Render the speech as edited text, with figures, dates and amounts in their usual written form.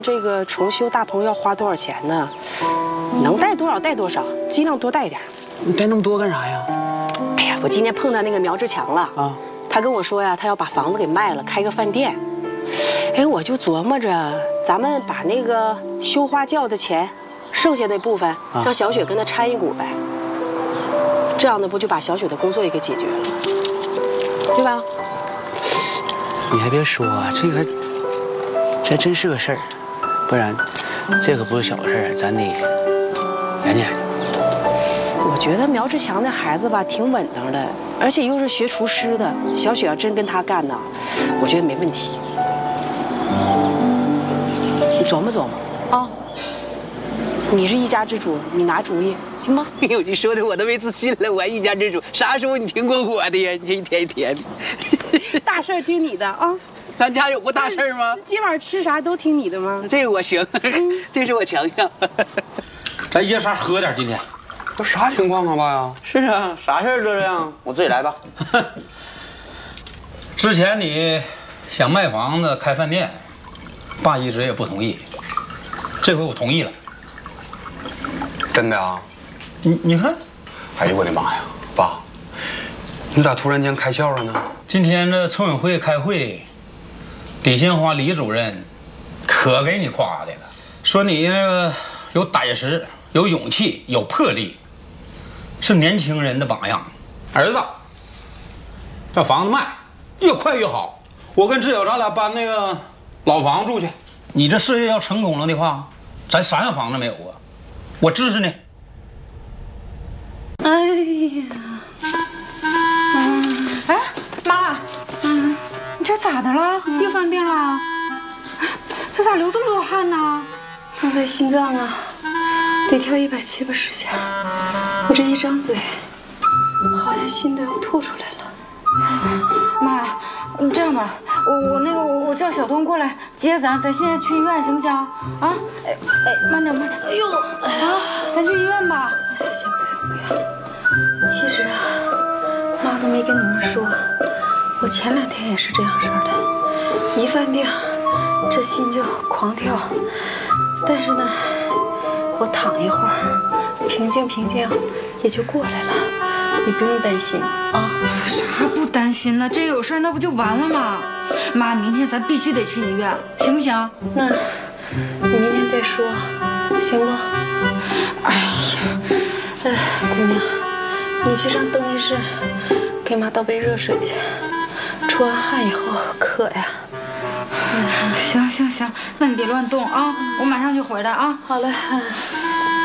这个重修大棚要花多少钱呢？能带多少带多少，尽量多带点。 你带那么多干啥呀？ 哎呀，我今天碰到那个苗志强了啊，他跟我说呀，他要把房子给卖了，开个饭店。哎，我就琢磨着，咱们把那个修花轿的钱，剩下那部分让小雪跟他掺一股呗。这样的不就把小雪的工作也给解决了，对吧？ 你还别说，这真是个事儿，不然这可不是小事儿，咱得研究研究。 我觉得苗志强那孩子吧挺稳当的，而且又是学厨师的，小雪要真跟他干呢，我觉得没问题。你琢磨琢磨啊！你是一家之主，你拿主意行吗？ 哎呦，你说的我都没自信了，我还一家之主，啥时候你听过我的呀？你这一天一天的， 大事儿听你的啊！ 咱家有过大事儿吗？ 今晚吃啥都听你的吗？ 这个我行，这是我强项。 咱爷仨喝点今天。 这啥情况啊，爸呀？ 是啊，啥事儿都这样，我自己来吧。 之前你想卖房子开饭店，爸一直也不同意，这回我同意了。 真的啊？ 你看， 哎呦我的妈呀，爸，你咋突然间开窍了呢？ 今天这村委会开会，李新华李主任可给你夸的了，说你那个有胆识、有勇气、有魄力，是年轻人的榜样。儿子，这房子卖越快越好。我跟志友咱俩搬那个老房住去。你这事业要成功了的话，咱啥样房子没有啊？我支持你。 哎呀，哎，妈，你这咋的了？又犯病了？这咋流这么多汗呢？ 刚才心脏啊，得跳170-80下，我这一张嘴，好像心都要吐出来了。 妈，你这样吧，我叫小东过来接咱现在去医院行不行？啊，哎，慢点。哎呦，啊，咱去医院吧。 先不用。其实啊，妈都没跟你们说，我前2天也是这样式的，一犯病，这心就狂跳。但是呢，我躺一会儿，平静也就过来了。你不用担心啊。 啥不担心呢？这有事儿那不就完了吗？妈，明天咱必须得去医院，行不行？ 那你明天再说，行不？ 哎呀， 姑娘，你去上更衣室给妈倒杯热水去，出完汗以后渴呀。 行，那你别乱动啊，我马上就回来啊。 好嘞。